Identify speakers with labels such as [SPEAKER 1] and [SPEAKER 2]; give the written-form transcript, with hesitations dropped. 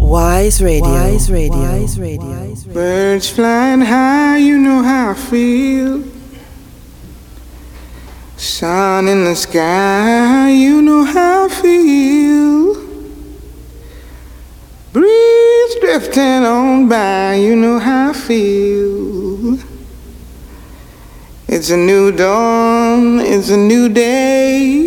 [SPEAKER 1] Wise Radio. Wise Radio. Wise Radio.
[SPEAKER 2] Birds flying high, you know how I feel. Sun in the sky, you know how I feel. Breeze drifting on by, you know how I feel. It's a new dawn, it's a new day.